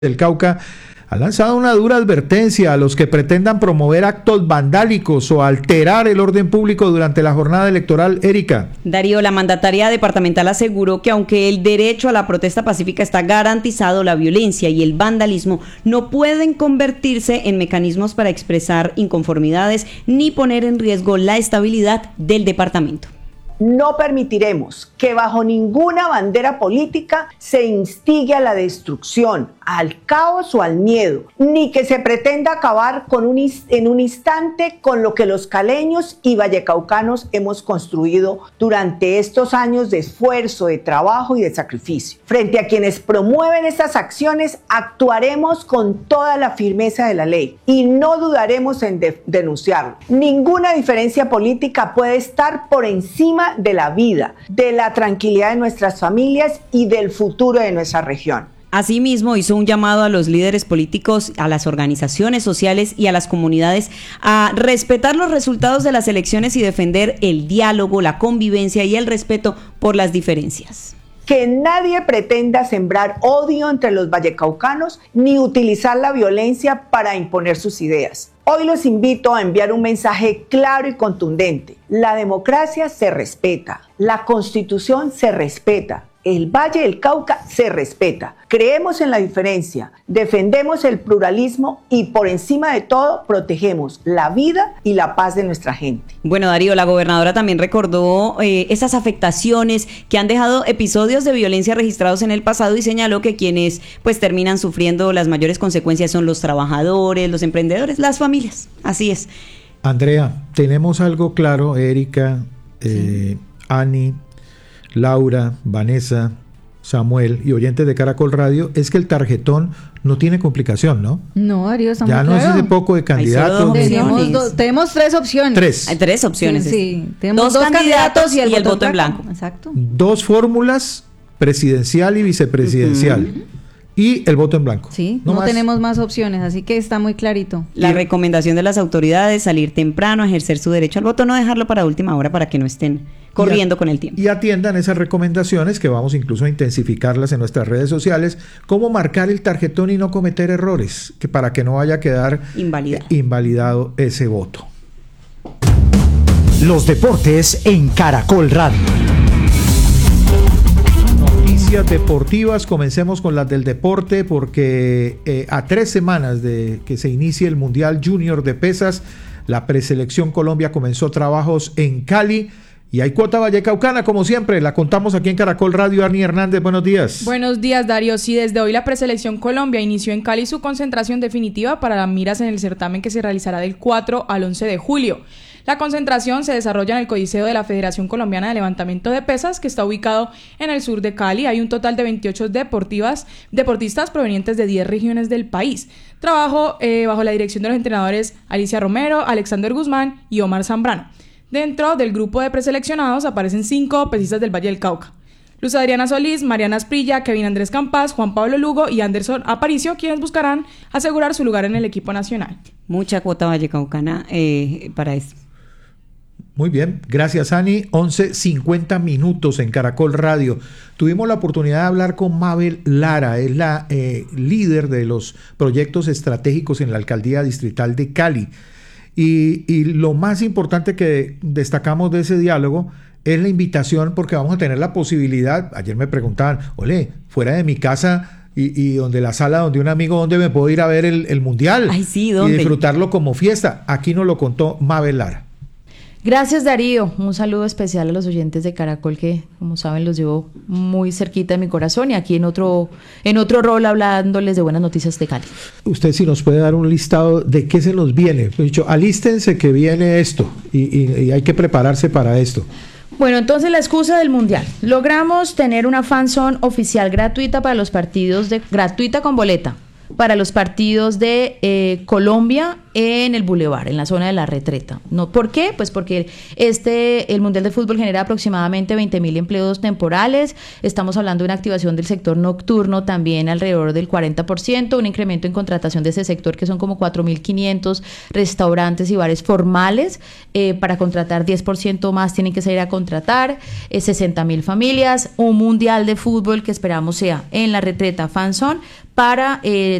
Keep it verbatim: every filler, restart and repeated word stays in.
del Cauca ha lanzado una dura advertencia a los que pretendan promover actos vandálicos o alterar el orden público durante la jornada electoral. Erika. Darío, la mandataria departamental aseguró que aunque el derecho a la protesta pacífica está garantizado, la violencia y el vandalismo no pueden convertirse en mecanismos para expresar inconformidades ni poner en riesgo la estabilidad del departamento. No permitiremos que bajo ninguna bandera política se instigue a la destrucción, al caos o al miedo, ni que se pretenda acabar con un, en un instante con lo que los caleños y vallecaucanos hemos construido durante estos años de esfuerzo, de trabajo y de sacrificio. Frente a quienes promueven estas acciones, actuaremos con toda la firmeza de la ley y no dudaremos en de- denunciarlo. Ninguna diferencia política puede estar por encima de la vida, de la tranquilidad de nuestras familias y del futuro de nuestra región. Asimismo, hizo un llamado a los líderes políticos, a las organizaciones sociales y a las comunidades a respetar los resultados de las elecciones y defender el diálogo, la convivencia y el respeto por las diferencias. Que nadie pretenda sembrar odio entre los vallecaucanos ni utilizar la violencia para imponer sus ideas. Hoy los invito a enviar un mensaje claro y contundente. La democracia se respeta, la Constitución se respeta, el Valle del Cauca se respeta. Creemos en la diferencia, defendemos el pluralismo y por encima de todo protegemos la vida y la paz de nuestra gente. Bueno, Darío, la gobernadora también recordó eh, esas afectaciones que han dejado episodios de violencia registrados en el pasado y señaló que quienes pues terminan sufriendo las mayores consecuencias son los trabajadores, los emprendedores, las familias. Así es. Andrea, tenemos algo claro, Erika, eh, sí. Ani, Laura, Vanessa, Samuel y oyentes de Caracol Radio, es que el tarjetón no tiene complicación, ¿no? No, Darío, está ya muy no claro. es ese poco de candidatos. Tenemos, do, tenemos tres opciones. Tres. Hay tres opciones. Sí, sí. Tenemos dos, dos candidatos, candidatos y el, y el voto, voto en blanco. blanco. Exacto. Dos fórmulas, presidencial y vicepresidencial. Uh-huh. Y el voto en blanco. Sí, no, no más. Tenemos más opciones, así que está muy clarito. La recomendación de las autoridades, salir temprano, ejercer su derecho al voto, no dejarlo para última hora para que no estén corriendo a, con el tiempo. Y atiendan esas recomendaciones que vamos incluso a intensificarlas en nuestras redes sociales, cómo marcar el tarjetón y no cometer errores, que para que no vaya a quedar invalidado, eh, invalidado ese voto. Los deportes en Caracol Radio. Noticias deportivas, comencemos con las del deporte porque eh, a tres semanas de que se inicie el Mundial Junior de Pesas, la preselección Colombia comenzó trabajos en Cali. Y hay cuota vallecaucana, como siempre, la contamos aquí en Caracol Radio. Arnie Hernández, buenos días. Buenos días, Darío. Sí, desde hoy la preselección Colombia inició en Cali su concentración definitiva para las miras en el certamen que se realizará del cuatro al once de julio. La concentración se desarrolla en el Coliseo de la Federación Colombiana de Levantamiento de Pesas, que está ubicado en el sur de Cali. Hay un total de veintiocho deportivas, deportistas provenientes de diez regiones del país. Trabajo eh, bajo la dirección de los entrenadores Alicia Romero, Alexander Guzmán y Omar Zambrano. Dentro del grupo de preseleccionados aparecen cinco pesistas del Valle del Cauca: Luz Adriana Solís, Mariana Asprilla, Kevin Andrés Campas, Juan Pablo Lugo y Anderson Aparicio, quienes buscarán asegurar su lugar en el equipo nacional. Mucha cuota vallecaucana eh, para esto. Muy bien, gracias Ani. once cincuenta minutos en Caracol Radio. Tuvimos la oportunidad de hablar con Mabel Lara, es la eh, líder de los proyectos estratégicos en la Alcaldía Distrital de Cali. Y, y lo más importante que destacamos de ese diálogo es la invitación, porque vamos a tener la posibilidad, ayer me preguntaban, ole, fuera de mi casa y, y donde la sala donde un amigo, ¿dónde me puedo ir a ver el, el Mundial? Ay, sí, ¿dónde? Y disfrutarlo como fiesta. Aquí nos lo contó Mabel Lara. Gracias, Darío. Un saludo especial a los oyentes de Caracol que, como saben, los llevo muy cerquita de mi corazón y aquí en otro, en otro rol hablándoles de buenas noticias de Cali. Usted si nos puede dar un listado de qué se nos viene. He dicho, alístense que viene esto y, y, y hay que prepararse para esto. Bueno, entonces la excusa del Mundial. Logramos tener una fan zone oficial gratuita para los partidos, de gratuita con boleta, para los partidos de eh, Colombia en el Boulevard, en la zona de la Retreta. ¿No? ¿Por qué? Pues porque este, el Mundial de Fútbol genera aproximadamente veinte mil empleos temporales. Estamos hablando de una activación del sector nocturno también alrededor del cuarenta por ciento, un incremento en contratación de ese sector que son como cuatro mil quinientos restaurantes y bares formales. Eh, para contratar diez por ciento más tienen que salir a contratar, eh, sesenta mil familias, un Mundial de Fútbol que esperamos sea en la Retreta Fan Zone para... Eh,